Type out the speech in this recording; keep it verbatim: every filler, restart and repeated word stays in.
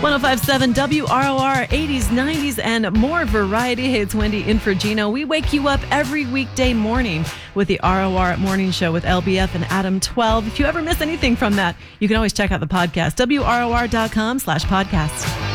oh five point seven W R O R, eighties, nineties, and more variety. Hey, it's Wendy in for Gino. We wake you up every weekday morning with the R O R Morning Show with L B F and Adam twelve. If you ever miss anything from that, you can always check out the podcast, W R O R dot com slash podcast.